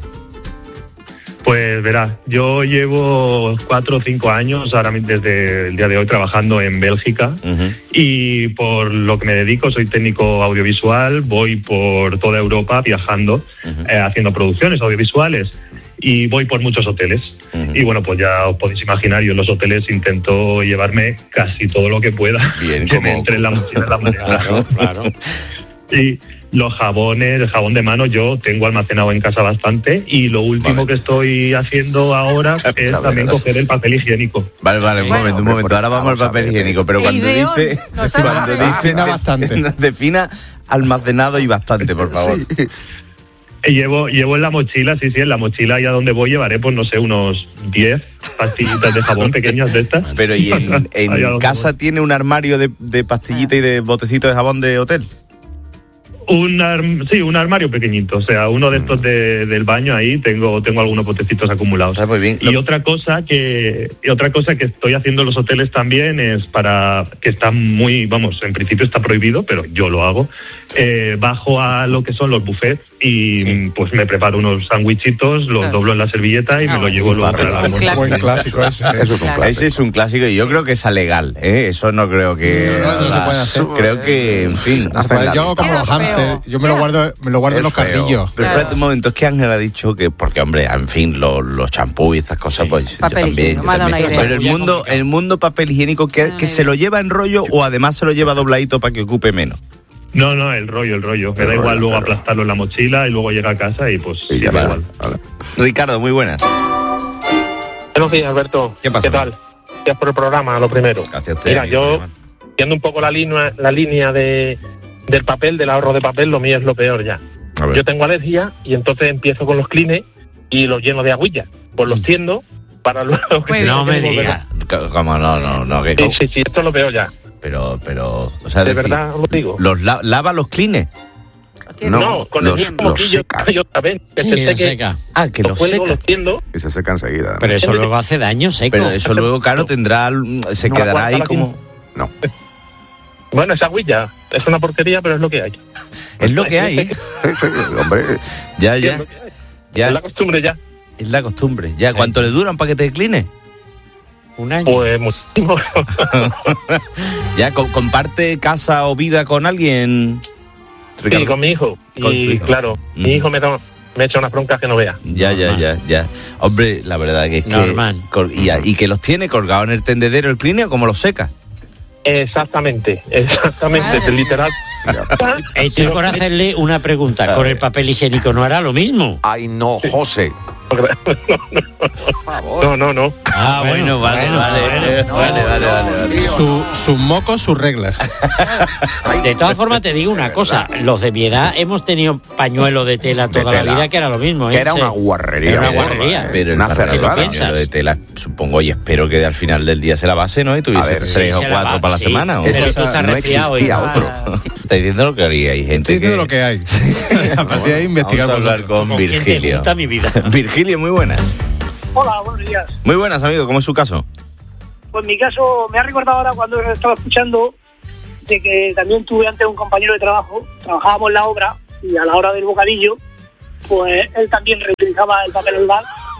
Speaker 17: Pues verás, yo llevo cuatro o cinco años ahora mi- desde el día de hoy trabajando en Bélgica y por lo que me dedico soy técnico audiovisual, voy por toda Europa viajando, eh, haciendo producciones audiovisuales y voy por muchos hoteles. Y bueno, pues ya os podéis imaginar, yo en los hoteles intento llevarme casi todo lo que pueda.
Speaker 1: Bien,
Speaker 17: que me entre en la mochila en la maleta.
Speaker 1: Claro, claro.
Speaker 17: Y los jabones, el jabón de mano, yo tengo almacenado en casa bastante y lo último que estoy haciendo ahora es también coger el papel higiénico.
Speaker 1: Vale, vale, un momento, un momento. Ahora vamos al papel higiénico, pero cuando
Speaker 17: ideón,
Speaker 1: dice,
Speaker 17: nos
Speaker 1: cuando
Speaker 17: ha-
Speaker 1: dice,
Speaker 17: Defina
Speaker 1: bastante. Defina almacenado y bastante, por favor.
Speaker 17: Eh, Llevo, llevo en la mochila, sí, sí, en la mochila y a donde voy llevaré, pues no sé, unos diez pastillitas de jabón pequeñas de estas.
Speaker 1: Pero ¿y en, en
Speaker 17: Ahí a donde
Speaker 1: casa tiene un armario de, de pastillita y de botecito de jabón de hotel?
Speaker 17: Un arm- sí, un armario pequeñito, o sea, uno de estos de, del baño ahí tengo tengo algunos botecitos acumulados. Y otra cosa que y otra cosa que estoy haciendo en los hoteles también es para que está muy, vamos, en principio está prohibido, pero yo lo hago. Eh, bajo a lo que son los buffets y pues me preparo unos sándwichitos, los doblo en la servilleta y me lo llevo luego para el almuerzo.
Speaker 1: Buen clásico ese. Eso es un clásico. Ese es un clásico y yo creo que es alegal, ¿eh? Eso no creo que...
Speaker 10: no, eso no se puede hacer.
Speaker 1: Creo que, en fin...
Speaker 10: No se puede. Yo hago como los hámster, yo me lo guardo, me lo guardo en los carrillos.
Speaker 1: Pero espérate un momento, es que Ángel ha dicho que, porque hombre, en fin, los, los champús y estas cosas, pues
Speaker 11: Papel
Speaker 1: yo también.
Speaker 11: higiénico,
Speaker 1: yo
Speaker 11: me ha dado
Speaker 1: también.
Speaker 11: una idea.
Speaker 1: Pero el mundo, el mundo papel higiénico, que, que se lo lleva en rollo o además se lo lleva dobladito para que ocupe menos.
Speaker 17: No, no, el rollo, el rollo. Me
Speaker 1: El
Speaker 17: da igual
Speaker 1: rollo,
Speaker 17: luego
Speaker 1: claro.
Speaker 17: aplastarlo en la mochila y luego llega a casa y pues sí, da
Speaker 1: vale,
Speaker 17: igual.
Speaker 1: Ricardo, muy buenas.
Speaker 18: Buenos días, Alberto.
Speaker 1: ¿Qué pasa?
Speaker 18: ¿Qué tal? Gracias por el programa, lo primero.
Speaker 1: Gracias a usted.
Speaker 18: Mira, yo, viendo un poco la línea, la línea de, del papel, del ahorro de papel, lo mío es lo peor ya.
Speaker 1: A ver.
Speaker 18: Yo tengo alergia y entonces empiezo con los clines y los lleno de agüilla. Pues los tiendo para luego... que
Speaker 1: No me
Speaker 18: tengo que
Speaker 1: digas. ¿Cómo? No, no, no. Que,
Speaker 18: Sí, sí, sí, esto es lo peor ya.
Speaker 1: Pero, pero... O sea,
Speaker 18: De
Speaker 1: decir,
Speaker 18: verdad os lo digo.
Speaker 1: ¿Los la- lava los clines?
Speaker 18: No, con el mismo moquillo y otra vez. Que
Speaker 5: Sí,
Speaker 18: se
Speaker 5: lo
Speaker 18: seque,
Speaker 5: seca.
Speaker 1: Ah, que
Speaker 18: los
Speaker 1: los
Speaker 18: cuelgo,
Speaker 1: seca.
Speaker 18: los tiendo.
Speaker 4: Y se seca enseguida.
Speaker 5: Pero eso luego hace daño seco.
Speaker 1: Pero eso luego, claro, tendrá... Se
Speaker 18: No, la
Speaker 1: quedará
Speaker 18: cuarta
Speaker 1: ahí
Speaker 18: la
Speaker 1: como...
Speaker 4: No.
Speaker 18: Bueno, esa agüilla es una porquería, pero es lo que hay.
Speaker 1: Es lo que hay, ¿eh?
Speaker 4: Hombre,
Speaker 1: Ya, ya. Ya.
Speaker 18: Es la costumbre ya.
Speaker 1: Es la costumbre. Ya, ¿cuánto le dura un paquete de Kleenex?
Speaker 5: Un año.
Speaker 18: Pues muchísimo.
Speaker 1: Ya, co- ¿comparte casa o vida con alguien?
Speaker 18: Sí, con mi hijo.
Speaker 1: Con
Speaker 18: Y
Speaker 1: su hijo.
Speaker 18: claro, mi hijo me, da- me echa unas broncas que no vea.
Speaker 1: Ya, ya, ya, ya. Hombre, la verdad que es que...
Speaker 5: Normal.
Speaker 1: col- y, a- y que los tiene colgados en el tendedero el Kleenex o como los seca.
Speaker 18: Exactamente, exactamente, es literal.
Speaker 5: Estoy por hacerle una pregunta. ¿Con el papel higiénico no hará lo mismo?
Speaker 4: Ay, no, José.
Speaker 18: No, no, no.
Speaker 1: Ah, bueno, vale, vale. Vale, vale, vale, vale.
Speaker 10: Su, sus mocos, sus reglas.
Speaker 5: De todas formas, te digo una cosa. Los de mi edad hemos tenido pañuelo de tela toda
Speaker 4: De
Speaker 5: la
Speaker 4: tela.
Speaker 5: vida, que era lo mismo. ¿eh?
Speaker 4: Que era
Speaker 5: Sí.
Speaker 4: una guarrería.
Speaker 5: Era una
Speaker 4: gorda,
Speaker 5: guarrería.
Speaker 4: ¿eh?
Speaker 1: Pero el
Speaker 4: Una
Speaker 1: papel
Speaker 4: cerrada.
Speaker 1: pañuelo de tela, supongo, y espero que al final del día se la base, ¿no? Y tuviese
Speaker 4: A ver,
Speaker 1: tres
Speaker 5: sí,
Speaker 1: o
Speaker 5: se la
Speaker 1: cuatro
Speaker 5: va,
Speaker 1: para la
Speaker 5: sí.
Speaker 1: semana. ¿o?
Speaker 5: Pero tú
Speaker 4: Esa
Speaker 5: estás
Speaker 4: no
Speaker 5: resfriado.
Speaker 4: existía
Speaker 5: y-
Speaker 4: otro.
Speaker 1: Está diciendo lo que haría. Hay gente
Speaker 10: Estoy diciendo
Speaker 1: que...
Speaker 10: lo que hay. A partir de ahí investigar
Speaker 1: Vamos a hablar
Speaker 10: vosotros.
Speaker 1: con
Speaker 5: ¿Con quién te
Speaker 1: Virgilio.
Speaker 5: gusta mi vida?
Speaker 1: Virgilio, muy buenas.
Speaker 19: Hola, buenos días.
Speaker 1: Muy buenas, amigo. ¿Cómo es su caso?
Speaker 19: Pues en mi caso me ha recordado ahora cuando estaba escuchando de que también tuve antes un compañero de trabajo, trabajábamos en la obra y a la hora del bocadillo, pues él también reutilizaba el papel albal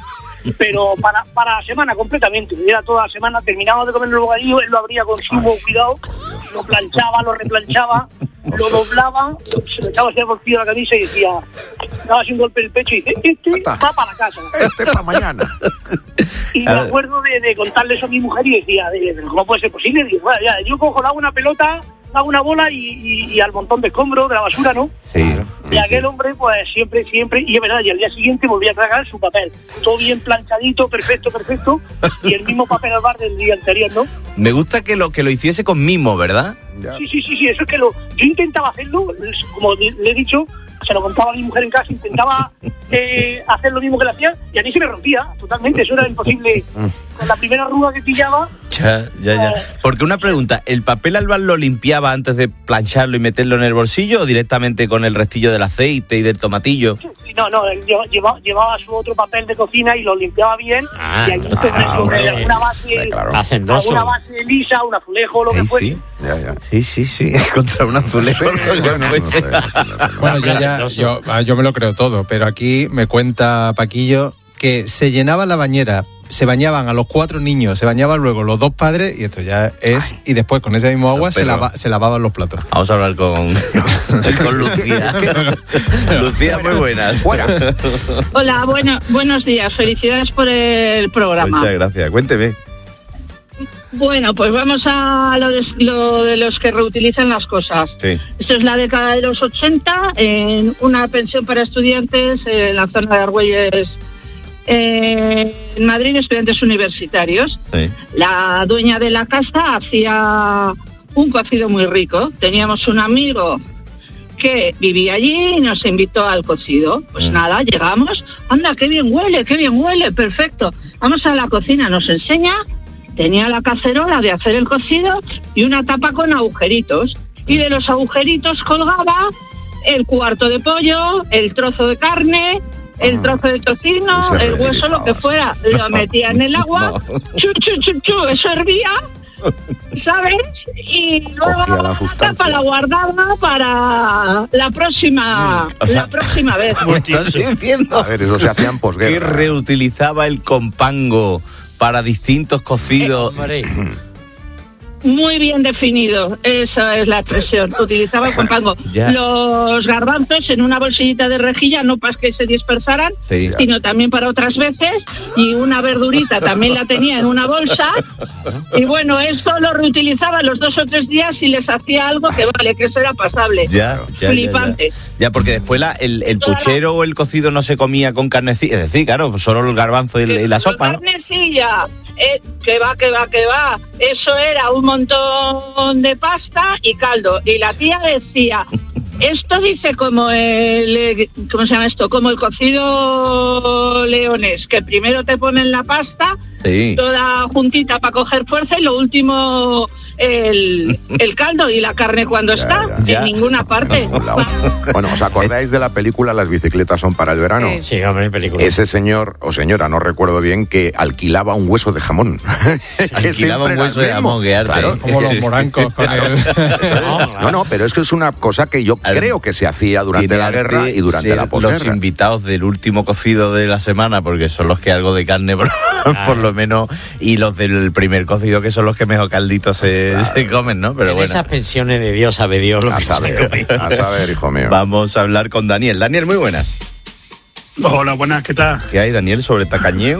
Speaker 19: pero para, para la semana completamente, era toda la semana, terminaba de comer el bocadillo, él lo abría con sumo cuidado, lo planchaba, lo replanchaba, lo doblaba, se lo echaba hacia el bolsillo de la camisa y decía, daba así un golpe en el pecho y dice, este va para la casa.
Speaker 4: Este para mañana.
Speaker 19: Y me acuerdo de, de contarle eso a mi mujer y decía, ¿cómo puede ser posible? Y digo, bueno, ya, yo cojo, le hago una pelota, le hago una bola y, y, y al montón de escombros de la basura, ¿no?
Speaker 1: Sí.
Speaker 19: Y aquel sí. hombre, pues siempre, siempre, y es verdad, y al día siguiente volvía a tragar su papel. Todo bien planchadito, perfecto, perfecto, y el mismo papel al bar del día anterior, ¿no?
Speaker 1: Me gusta que lo que lo hiciese con mimo, ¿verdad?
Speaker 19: Sí, sí, sí, sí, eso es que lo, yo intentaba hacerlo, como le he dicho, se lo contaba a mi mujer en casa, intentaba eh, hacer lo mismo que le hacía y a mí se me rompía totalmente, eso era imposible. Con la primera arruga que pillaba...
Speaker 1: Ya, ya, ya. Porque una pregunta, ¿el papel albal lo limpiaba antes de plancharlo y meterlo en el bolsillo o directamente con el restillo del aceite y del tomatillo?
Speaker 19: Sí, no, no, él llevaba, llevaba su otro papel de cocina y lo limpiaba bien
Speaker 1: ah,
Speaker 19: y allí sobre, ah, sobre alguna base,
Speaker 1: claro.
Speaker 19: alguna base lisa, un azulejo, lo que
Speaker 1: sí,
Speaker 19: fuese.
Speaker 1: Sí. Ya, ya. sí, sí, sí, contra un azulejo.
Speaker 10: Sí, bueno, no sé, bueno, ya, ya, yo, yo me lo creo todo, pero aquí me cuenta Paquillo que se llenaba la bañera, se bañaban a los cuatro niños, se bañaban luego los dos padres y esto ya es, Ay. y después con ese mismo agua se, lava, se lavaban los platos.
Speaker 1: Vamos a hablar con, con Lucía. Lucía, muy buenas.
Speaker 20: Hola, bueno, buenos días, felicidades por el programa.
Speaker 1: Muchas gracias, cuénteme.
Speaker 20: Bueno, pues vamos a lo de, lo de los que reutilizan las cosas.
Speaker 1: Sí.
Speaker 20: Esto es la década de los ochenta, en una pensión para estudiantes en la zona de Argüelles, eh, en Madrid, estudiantes universitarios.
Speaker 1: Sí.
Speaker 20: La dueña de la casa hacía un cocido muy rico. Teníamos un amigo que vivía allí y nos invitó al cocido. Pues mm. nada, llegamos, anda, qué bien huele, qué bien huele, perfecto. Vamos a la cocina, nos enseña... Tenía la cacerola de hacer el cocido y una tapa con agujeritos. Y de los agujeritos colgaba el cuarto de pollo, el trozo de carne, el trozo de tocino, el hueso, lo que fuera. Lo metía en el agua, chu, chu, chu, chu, eso hervía, ¿sabes? Y luego la tapa la guardaba para la próxima, o sea, la próxima vez.
Speaker 1: ¿Me estás diciendo?
Speaker 4: A ver, eso se hacía en posguerra.
Speaker 1: Que reutilizaba el compango para distintos cocidos.
Speaker 20: Eh, Muy bien definido, esa es la expresión. Utilizaba el compango.
Speaker 1: Ya.
Speaker 20: Los garbanzos en una bolsillita de rejilla, no para que se dispersaran,
Speaker 1: sí.
Speaker 20: sino también para otras veces. Y una verdurita también la tenía en una bolsa. Y bueno, eso lo reutilizaba los dos o tres días y les hacía algo que vale, que eso era pasable.
Speaker 1: Ya, ya,
Speaker 20: flipante.
Speaker 1: Ya, ya. ya, porque después la, el, el puchero o el cocido no se comía con carnecilla. Es decir, claro, solo el garbanzo y, y la sopa, ¿no?
Speaker 20: Carnecilla. Eh, que va, que va, que va. Eso era un montón de pasta y caldo. Y la tía decía, esto dice como el, ¿cómo se llama esto? Como el cocido leonés, que primero te ponen la pasta,
Speaker 1: sí.
Speaker 20: toda juntita para coger fuerza y lo último el, el caldo y la carne cuando
Speaker 4: ya,
Speaker 20: está
Speaker 4: ya, ya.
Speaker 20: en ninguna parte.
Speaker 4: Bueno, ¿os acordáis de la película Las bicicletas son para el verano?
Speaker 5: Sí, hombre, película.
Speaker 4: Ese señor o señora, no recuerdo bien, que alquilaba un hueso de jamón.
Speaker 1: Alquilaba un hueso de jamón, que arte.
Speaker 10: Claro, como los morancos con
Speaker 4: claro. el... No, no, pero es que es una cosa que yo creo que se hacía durante la guerra y durante la posguerra.
Speaker 1: Los invitados del último cocido de la semana, porque son los que algo de carne por, ah. por lo menos, y los del primer cocido, que son los que mejor calditos se, claro. se comen, ¿no? Pero
Speaker 5: en
Speaker 1: bueno.
Speaker 5: Esas pensiones de Dios sabe Dios lo
Speaker 4: a
Speaker 5: que
Speaker 4: saber,
Speaker 5: se come.
Speaker 4: A saber, hijo mío.
Speaker 1: Vamos a hablar con Daniel. Daniel, muy buenas.
Speaker 17: Hola, buenas, ¿qué tal?
Speaker 1: ¿Qué hay, Daniel, sobre tacañeo?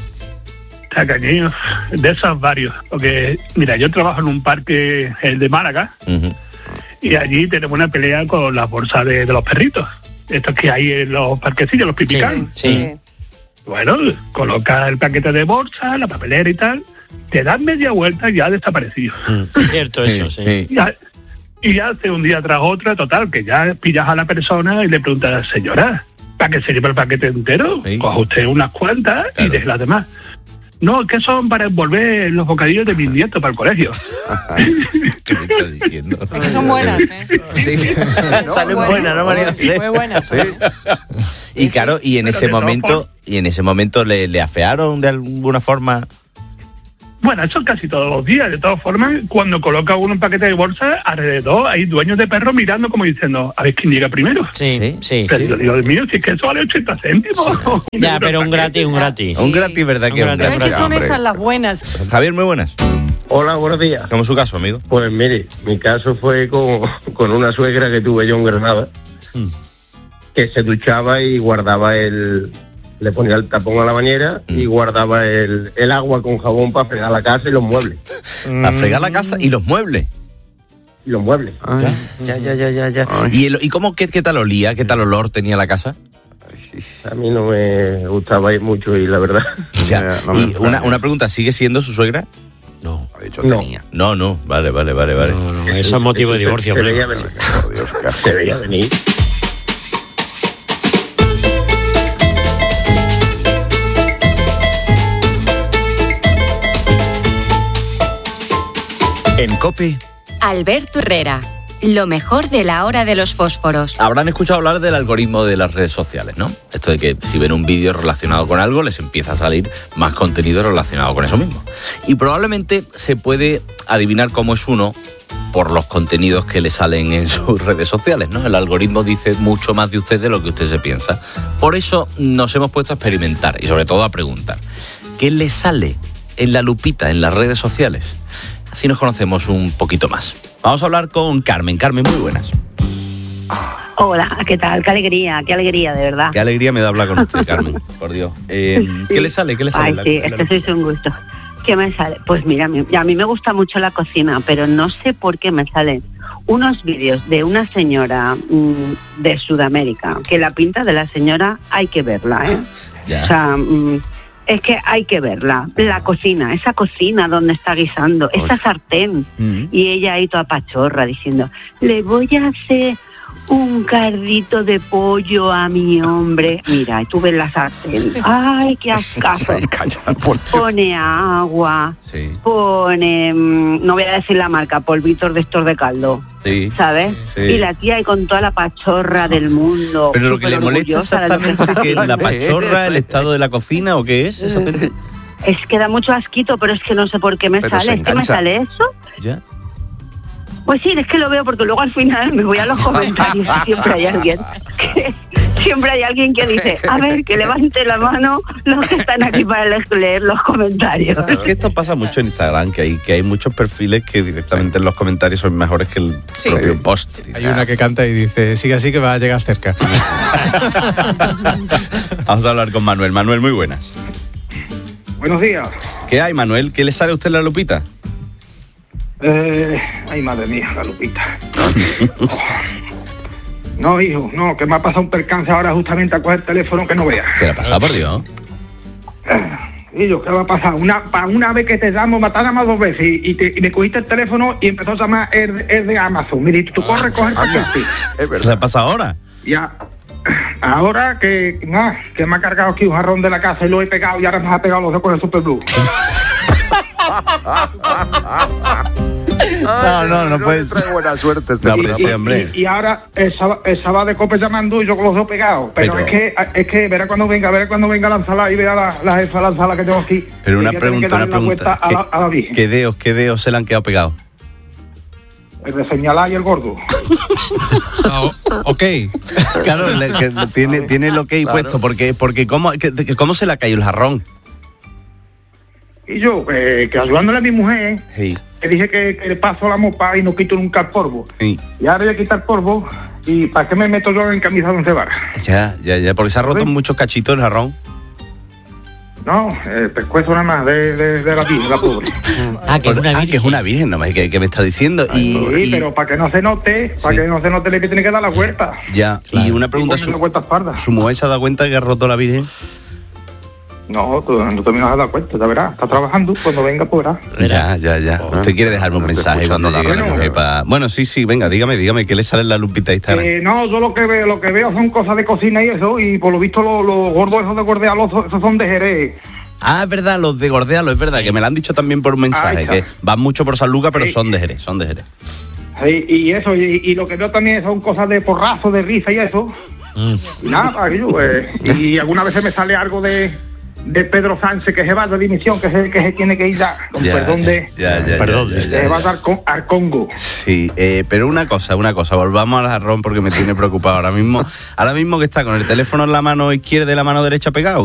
Speaker 17: Tacañeo, de esos varios. Porque, mira, yo trabajo en un parque, el de Málaga, uh-huh. y allí tenemos una pelea con las bolsas de, de los perritos. Estos que hay en los parquecillos, los pipicán.
Speaker 5: Sí, sí.
Speaker 17: Bueno, coloca el paquete de bolsa, la papelera y tal, te dan media vuelta y ya ha desaparecido.
Speaker 5: Mm, es cierto eso, sí. sí.
Speaker 17: Y, ha, y hace un día tras otro, total, que ya pillas a la persona y le preguntas, señora, ¿para qué se lleva el paquete entero? Sí. Coja usted unas cuantas claro. y deje las demás. No, que son para envolver los bocadillos de mis nietos para el colegio.
Speaker 1: ¿Qué me estás diciendo?
Speaker 11: Porque son buenas, ¿eh?
Speaker 1: Sí. No, salen buenas, buena, ¿no, María?
Speaker 11: Sí, muy buenas. Sí.
Speaker 1: Y claro, y en ese momento, y en ese momento le, le afearon de alguna forma.
Speaker 17: Bueno, eso casi todos los días. De todas formas, cuando coloca uno un paquete de bolsa, alrededor hay dueños de perros mirando como diciendo, a ver quién llega primero.
Speaker 5: Sí, sí,
Speaker 17: pero
Speaker 5: sí.
Speaker 17: yo digo, Dios mío, si es que eso vale ochenta céntimos.
Speaker 5: Sí. Ya, pero un gratis, un gratis.
Speaker 1: Un gratis, ¿verdad?
Speaker 11: Sí.
Speaker 1: Que
Speaker 11: Un
Speaker 1: un
Speaker 11: gratis.
Speaker 1: gratis.
Speaker 11: Pero es que son
Speaker 1: Hombre.
Speaker 11: esas las buenas.
Speaker 1: Javier, muy buenas.
Speaker 8: Hola, buenos días.
Speaker 1: ¿Cómo es su caso, amigo?
Speaker 8: Pues mire, mi caso fue con, con una suegra que tuve yo en Granada,
Speaker 1: Mm.
Speaker 8: que se duchaba y guardaba el... Le ponía el tapón a la bañera y guardaba el, el agua con jabón para fregar la casa y los muebles.
Speaker 1: A fregar la casa y los muebles.
Speaker 8: Y los muebles.
Speaker 1: Ya, ya, ya, ya, ya. ¿Y, el, ¿Y cómo, qué, qué tal olía? ¿Qué tal olor tenía la casa?
Speaker 8: A mí no me gustaba ir mucho y la verdad.
Speaker 1: Ya. Y una, una pregunta, ¿sigue siendo su suegra?
Speaker 5: No.
Speaker 4: De hecho,
Speaker 8: No.
Speaker 4: tenía.
Speaker 1: No, no. Vale, vale, vale, vale.
Speaker 5: No, no, eso es motivo de divorcio.
Speaker 8: Se
Speaker 5: hombre.
Speaker 8: veía venir.
Speaker 4: Por Dios, qué asco.
Speaker 8: Se veía venir.
Speaker 21: En COPE,
Speaker 22: Alberto Herrera, lo mejor de la hora de los fósforos.
Speaker 1: Habrán escuchado hablar del algoritmo de las redes sociales, ¿no? Esto de que si ven un vídeo relacionado con algo, les empieza a salir más contenido relacionado con eso mismo. Y probablemente se puede adivinar cómo es uno por los contenidos que le salen en sus redes sociales, ¿no? El algoritmo dice mucho más de usted de lo que usted se piensa. Por eso nos hemos puesto a experimentar y sobre todo a preguntar, ¿qué le sale en la lupita, en las redes sociales? Así nos conocemos un poquito más. Vamos a hablar con Carmen. Carmen, muy buenas.
Speaker 23: Hola, ¿qué tal? Qué alegría, qué alegría, de verdad.
Speaker 1: Qué alegría me da hablar con usted, Carmen, por Dios. Eh, ¿Qué le sale? ¿Qué le sale?
Speaker 23: Ay,
Speaker 1: en la-
Speaker 23: sí,
Speaker 1: en la
Speaker 23: es que
Speaker 1: lupita?
Speaker 23: sois un gusto. ¿Qué me sale? Pues mira, a mí, a mí me gusta mucho la cocina, pero no sé por qué me salen unos vídeos de una señora mmm, de Sudamérica, que la pinta de la señora hay que verla, ¿eh?
Speaker 1: Ya.
Speaker 23: O sea, mmm, es que hay que verla. La cocina, esa cocina donde está guisando, esa sartén.
Speaker 1: Mm.
Speaker 23: Y ella ahí toda pachorra diciendo, le voy a hacer un cardito de pollo a mi hombre. Mira, y tú ves la sartén. Ay, qué ascazo. Pone agua,
Speaker 1: Sí,
Speaker 23: pone, mm, no voy a decir la marca, polvitos de estos de caldo,
Speaker 1: sí.
Speaker 23: ¿sabes?
Speaker 1: Sí.
Speaker 23: Y la tía ahí con toda la pachorra del mundo.
Speaker 1: Pero lo que le molesta
Speaker 23: superorgullosa de lo que
Speaker 1: exactamente
Speaker 23: está
Speaker 1: que la
Speaker 23: haciendo.
Speaker 1: pachorra, el estado de la cocina o qué es exactamente.
Speaker 23: Es que da mucho asquito, pero es que no sé por qué me
Speaker 1: Pero se
Speaker 23: sale. Es que me
Speaker 1: engancha.
Speaker 23: sale eso.
Speaker 1: Ya.
Speaker 23: Pues sí, es que lo veo porque luego al final me voy a los comentarios y siempre hay alguien que, siempre hay alguien que dice, a ver, que levante la mano los que están aquí para le- leer los comentarios.
Speaker 1: Es que esto pasa mucho en Instagram, que hay, que hay muchos perfiles que directamente en los comentarios son mejores que el propio post.
Speaker 10: Hay una que canta y dice, sigue así que va a llegar cerca.
Speaker 1: Vamos a hablar con Manuel. Manuel, muy buenas.
Speaker 24: Buenos días.
Speaker 1: ¿Qué hay, Manuel? ¿Qué le sale a usted en la lupita?
Speaker 24: Eh, ay, madre mía, la Lupita. No, hijo, no, que me ha pasado un percance ahora justamente a coger el teléfono que no veas.
Speaker 1: ¿Qué le ha pasado, por Dios?
Speaker 24: Y yo, ¿qué va a pasar? Una, para una vez que te llamo, me has llamado dos veces y, y, te- y me cogiste el teléfono y empezó a llamar el, el de Amazon. Mire, tú corres, coges el paquete.
Speaker 1: ¿Qué le ha pasado ahora?
Speaker 24: Ya. Ahora que, nada, que me ha cargado aquí un jarrón de la casa y lo he pegado y ahora me ha pegado los dos con el Super Blue.
Speaker 1: No, no, no puede ser.
Speaker 4: buena suerte este
Speaker 1: No, hombre, sí, hombre.
Speaker 24: Y, y ahora el sábado, el sábado de cope llamando y yo con los dos pegados. Pero,
Speaker 1: Pero-
Speaker 24: es que es que verá cuando venga, verá cuando venga la ensalada y vea la, la jefa de la ensalada que tengo aquí.
Speaker 1: Pero una
Speaker 24: Y voy a tener que
Speaker 1: pregunta, una
Speaker 24: darle la vuelta
Speaker 1: pregunta.
Speaker 24: a la, a la
Speaker 1: ¿Qué,
Speaker 24: Virgen.
Speaker 1: qué dedos, qué dedos se le han quedado pegados?
Speaker 24: El de señalar y el gordo.
Speaker 10: Ok.
Speaker 1: Claro, le- que tiene, tiene el ok
Speaker 24: Claro.
Speaker 1: puesto, porque, porque ¿cómo, que- que- ¿cómo se le ha caído el jarrón?
Speaker 24: Y yo, eh, que ayudándole a mi mujer,
Speaker 1: Sí,
Speaker 24: le dije que, que le paso la mopa y no quito nunca el polvo.
Speaker 1: sí.
Speaker 24: Y ahora voy a quitar polvo. ¿Y para qué me meto yo en camisa de once varas?
Speaker 1: Ya, ya, ya, porque se ha roto muchos cachitos el jarrón.
Speaker 24: No, el pescuezo nada más de, de, de la virgen, la pobre.
Speaker 5: Ah, que es una
Speaker 1: virgen. que es una virgen, no me que, que me está diciendo. Y,
Speaker 24: Sí,
Speaker 1: y-
Speaker 24: pero para que no se note, para
Speaker 1: Sí.
Speaker 24: que no se note, le tiene que dar la vuelta.
Speaker 1: ya, y una pregunta,
Speaker 24: ponerle
Speaker 1: ¿su,
Speaker 24: vuelta a espalda.
Speaker 1: ¿su mujer se ha dado cuenta que ha roto la virgen?
Speaker 24: No, tú no te me vas a dar cuenta, ya verás. Está trabajando, cuando venga podrá.
Speaker 1: Ya, ya, ya. Usted quiere dejarme un mensaje cuando llegue la
Speaker 24: radio.
Speaker 1: mujer para... Bueno, sí, sí, venga, dígame, dígame, ¿qué le sale en la lupita de Instagram?
Speaker 24: Eh, no, yo lo que veo, lo que veo son cosas de cocina y eso, y por lo visto los, los gordos esos de gordealos, esos son de Jerez.
Speaker 1: Ah, es verdad, los de Gordealo, es verdad, que me lo han dicho también por un mensaje,
Speaker 24: Ay,
Speaker 1: que van mucho por San Lucas, pero
Speaker 24: Sí.
Speaker 1: son de Jerez, son de Jerez.
Speaker 24: Sí, y eso, y, y lo que veo también son cosas de porrazo, de risa y eso. Y nada, aquello, eh, y algunas veces me sale algo de, de Pedro Sánchez, que se va de dimisión, que se, que se tiene que ir a, con
Speaker 2: Ya,
Speaker 24: perdón de...
Speaker 2: Ya, ya,
Speaker 24: perdón,
Speaker 2: ya, ya, ya,
Speaker 24: se
Speaker 2: ya.
Speaker 24: va a dar con, al Congo.
Speaker 2: Sí, eh, pero una cosa, una cosa, volvamos al jarrón porque me tiene preocupado ahora mismo. Ahora mismo que está con el teléfono en la mano izquierda y la mano derecha pegado.